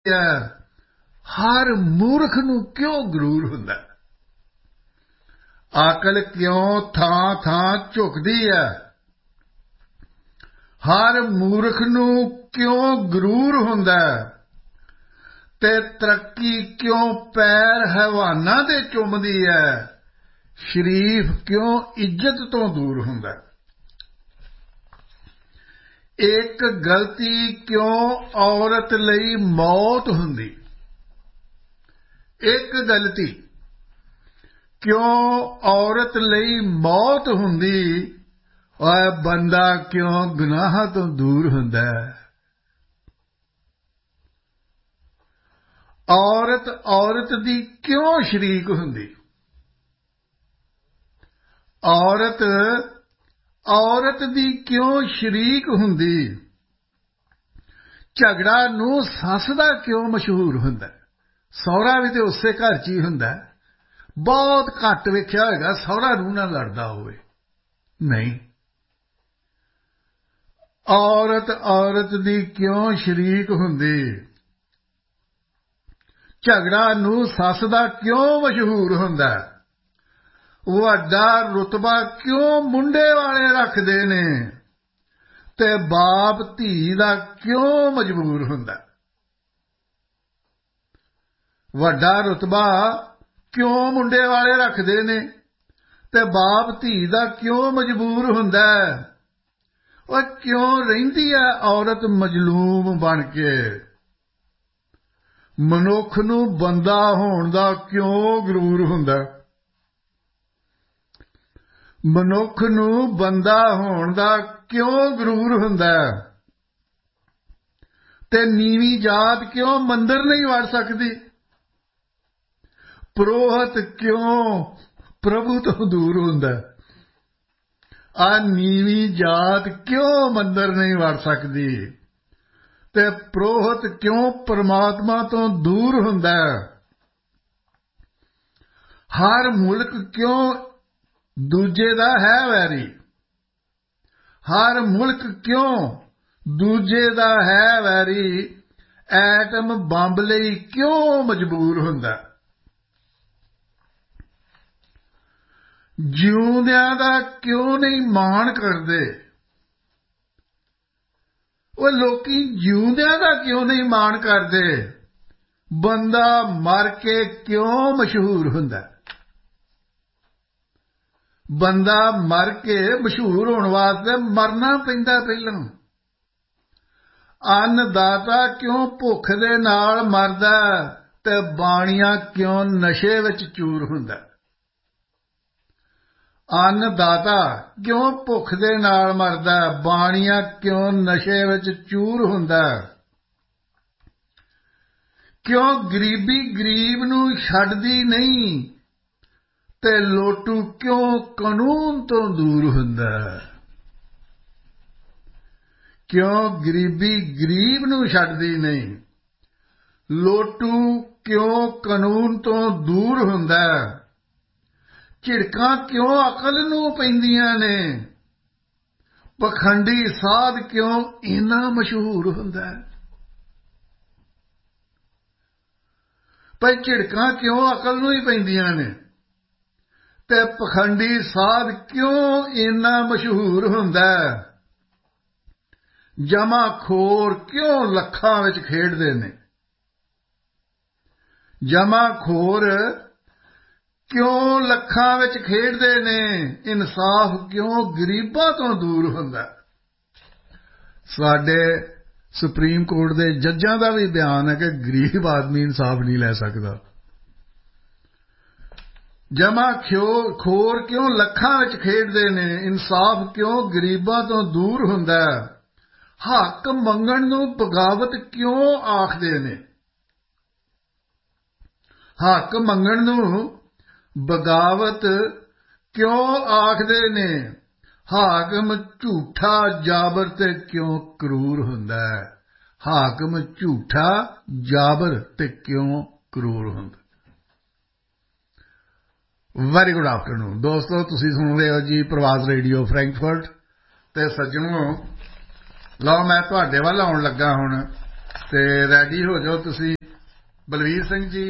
ਹੈ ਹਰ ਮੂਰਖ ਨੂੰ ਕਿਉਂ ਗਰੂਰ ਹੁੰਦਾ ਅਕਲ ਕਿਉਂ ਥਾਂ ਥਾਂ ਝੁਕਦੀ ਹੈ ਹਰ ਮੂਰਖ ਨੂੰ ਕਿਉਂ ਗਰੂਰ ਹੁੰਦਾ ਤੇ ਤਰੱਕੀ ਕਿਉਂ ਪੈਰ ਹੈਵਾਨਾਂ ਦੇ ਚੁੰਮਦੀ ਹੈ ਸ਼ਰੀਫ ਕਿਉਂ ਇੱਜ਼ਤ ਤੋਂ ਦੂਰ ਹੁੰਦਾ ਇੱਕ ਗਲਤੀ ਕਿਉਂ ਔਰਤ ਲਈ ਮੌਤ ਹੁੰਦੀ ਇੱਕ ਗਲਤੀ ਕਿਉਂ ਔਰਤ ਲਈ ਮੌਤ ਹੁੰਦੀ ਓਏ ਬੰਦਾ ਕਿਉਂ ਗੁਨਾਹਾਂ ਤੋਂ ਦੂਰ ਹੁੰਦਾ ਔਰਤ ਔਰਤ ਦੀ ਕਿਉਂ ਸ਼ਰੀਕ ਹੁੰਦੀ ਔਰਤ ਔਰਤ ਦੀ ਕਿਉਂ ਸ਼ਰੀਕ ਹੁੰਦੀ ਝਗੜਾ ਨੂੰ ਸੱਸ ਦਾ ਕਿਉਂ ਮਸ਼ਹੂਰ ਹੁੰਦਾ ਸਹੁਰਾ ਵੀ ਤੇ ਉਸੇ ਘਰ 'ਚ ਹੀ ਹੁੰਦਾ ਬਹੁਤ ਘੱਟ ਵੇਖਿਆ ਹੋਏਗਾ ਸਹੁਰਾ ਨੂੰ ਨਾਲ ਲੜਦਾ ਹੋਵੇ ਨਹੀਂ ਔਰਤ ਔਰਤ ਦੀ ਕਿਉਂ ਸ਼ਰੀਕ ਹੁੰਦੀ ਝਗੜਾ ਨੂੰ ਸੱਸ ਦਾ ਕਿਉਂ ਮਸ਼ਹੂਰ ਹੁੰਦਾ ਵੱਡਾ ਰੁਤਬਾ ਕਿਉਂ ਮੁੰਡੇ ਵਾਲੇ ਰੱਖਦੇ ਨੇ ਤੇ ਬਾਪ ਧੀ ਦਾ ਕਿਉਂ ਮਜਬੂਰ ਹੁੰਦਾ ਵੱਡਾ ਰੁਤਬਾ ਕਿਉਂ ਮੁੰਡੇ ਵਾਲੇ ਰੱਖਦੇ ਨੇ ਤੇ ਬਾਪ ਧੀ ਦਾ ਕਿਉਂ ਮਜਬੂਰ ਹੁੰਦਾ ਉਹ ਕਿਉਂ ਰਹਿੰਦੀ ਹੈ ਔਰਤ ਮਜਲੂਮ ਬਣ ਕੇ ਮਨੁੱਖ ਨੂੰ ਬੰਦਾ ਹੋਣ ਦਾ ਕਿਉਂ ਗਰੂਰ ਹੁੰਦਾ ਮਨੁੱਖ ਨੂੰ ਬੰਦਾ ਹੋਣ ਦਾ ਕਿਉਂ ਗਰੂਰ ਹੁੰਦਾ ਤੇ ਨੀਵੀਂ ਜਾਤ ਕਿਉਂ ਮੰਦਰ ਨਹੀਂ ਵੜ ਸਕਦੀ ਪ੍ਰੋਹਤ ਕਿਉਂ ਪ੍ਰਭੂ ਤੋਂ ਦੂਰ ਹੁੰਦਾ ਆ ਨੀਵੀਂ ਜਾਤ ਕਿਉਂ ਮੰਦਰ ਨਹੀਂ ਵੜ ਸਕਦੀ ਤੇ ਪ੍ਰੋਹਤ ਕਿਉਂ ਪਰਮਾਤਮਾ ਤੋਂ ਦੂਰ ਹੁੰਦਾ ਹਰ ਮੁਲਕ ਕਿਉਂ ਦੂਜੇ ਦਾ ਹੈ ਵੈਰੀ ਹਰ ਮੁਲਕ ਕਿਉਂ ਦੂਜੇ ਦਾ ਹੈ ਵੈਰੀ ਐਟਮ ਬੰਬ ਲਈ ਕਿਉਂ ਮਜਬੂਰ ਹੁੰਦਾ ਜਿਉਂਦਿਆਂ ਦਾ ਕਿਉਂ ਨਹੀਂ ਮਾਣ ਕਰਦੇ ਉਹ ਲੋਕੀ ਜਿਉਂਦਿਆਂ ਦਾ ਕਿਉਂ ਨਹੀਂ ਮਾਣ ਕਰਦੇ ਬੰਦਾ ਮਰ ਕੇ ਕਿਉਂ ਮਸ਼ਹੂਰ ਹੁੰਦਾ ਬੰਦਾ ਮਰ ਕੇ ਮਸ਼ਹੂਰ ਹੋਣ ਵਾਸਤੇ ਮਰਨਾ ਪੈਂਦਾ ਪਹਿਲਾਂ ਅੰਨਦਾਤਾ ਕਿਉਂ ਭੁੱਖ ਦੇ ਨਾਲ ਮਰਦਾ ਤੇ ਬਾਣੀਆਂ ਕਿਉਂ ਨਸ਼ੇ ਵਿੱਚ ਚੂਰ ਹੁੰਦਾ ਅੰਨਦਾਤਾ ਕਿਉਂ ਭੁੱਖ ਦੇ ਨਾਲ ਮਰਦਾ ਬਾਣੀਆਂ ਕਿਉਂ ਨਸ਼ੇ ਵਿੱਚ ਚੂਰ ਹੁੰਦਾ ਕਿਉਂ ਗਰੀਬੀ ਗਰੀਬ ਨੂੰ ਛੱਡਦੀ ਨਹੀਂ ਤੇ ਲੋਟੂ ਕਿਉਂ ਕਾਨੂੰਨ ਤੋਂ ਦੂਰ ਹੁੰਦਾ ਕਿਉਂ ਗਰੀਬੀ ਗਰੀਬ ਨੂੰ ਛੱਡਦੀ ਨਹੀਂ ਲੋਟੂ ਕਿਉਂ ਕਾਨੂੰਨ ਤੋਂ ਦੂਰ ਹੁੰਦਾ ਝਿੜਕਾਂ ਕਿਉਂ ਅਕਲ ਨੂੰ ਪੈਂਦੀਆਂ ਨੇ ਪਖੰਡੀ ਸਾਧ ਕਿਉਂ ਇੰਨਾ ਮਸ਼ਹੂਰ ਹੁੰਦਾ ਪਰ ਝਿੜਕਾਂ ਕਿਉਂ ਅਕਲ ਨੂੰ ਹੀ ਪੈਂਦੀਆਂ ਨੇ ਤੇ ਪਖੰਡੀ ਸਾਧ ਕਿਉਂ ਇੰਨਾ ਮਸ਼ਹੂਰ ਹੁੰਦਾ ਜਮਾਖੋਰ ਕਿਉਂ ਲੱਖਾਂ ਵਿੱਚ ਖੇਡਦੇ ਨੇ ਜਮਾਖੋਰ ਕਿਉਂ ਲੱਖਾਂ ਵਿੱਚ ਖੇਡਦੇ ਨੇ ਇਨਸਾਫ ਕਿਉਂ ਗਰੀਬਾਂ ਤੋਂ ਦੂਰ ਹੁੰਦਾ ਸਾਡੇ ਸੁਪਰੀਮ ਕੋਰਟ ਦੇ ਜੱਜਾਂ ਦਾ ਵੀ ਬਿਆਨ ਹੈ ਕਿ ਗਰੀਬ ਆਦਮੀ ਇਨਸਾਫ ਨਹੀਂ ਲੈ ਸਕਦਾ ਜਮਾਖੋਰ ਕਿਉਂ ਲੱਖਾਂ ਵਿੱਚ ਖੇਡਦੇ ਨੇ ਇਨਸਾਫ ਕਿਉਂ ਗਰੀਬਾਂ ਤੋਂ ਦੂਰ ਹੁੰਦਾ ਹੱਕ ਮੰਗਣ ਨੂੰ ਬਗਾਵਤ ਕਿਉਂ ਆਖਦੇ ਨੇ ਹੱਕ ਮੰਗਣ ਨੂੰ ਬਗਾਵਤ ਕਿਉਂ ਆਖਦੇ ਨੇ ਹਾਕਮ ਝੂਠਾ ਜਾਬਰ ਤੇ ਕਿਉਂ ਕਰੂਰ ਹੁੰਦਾ ਹਾਕਮ ਝੂਠਾ ਜਾਬਰ ਤੇ ਕਿਉਂ ਕਰੂਰ ਹੁੰਦਾ ਵੈਰੀ ਗੁੱਡ ਆਫਟਰਨੂਨ ਦੋਸਤੋ ਤੁਸੀਂ ਸੁਣ ਰਹੇ ਹੋ ਜੀ ਪ੍ਰਵਾਸ ਰੇਡੀਓ ਫਰੈਂਕਫਰਟ ਤੇ ਸੱਜਣੋ ਲਓ ਮੈਂ ਤੁਹਾਡੇ ਵੱਲ ਆਉਣ ਲੱਗਾ ਹੁਣ ਤੇ ਰੈਡੀ ਹੋ ਜਾਓ ਤੁਸੀਂ ਬਲਵੀਰ ਸਿੰਘ ਜੀ